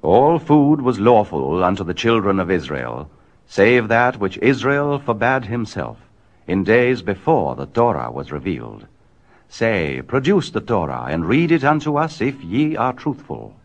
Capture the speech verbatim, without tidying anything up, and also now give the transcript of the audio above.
All food was lawful unto the children of Israel, save that which Israel forbade himself, in days before the Torah was revealed. Say, produce the Torah, and read it unto us, if ye are truthful.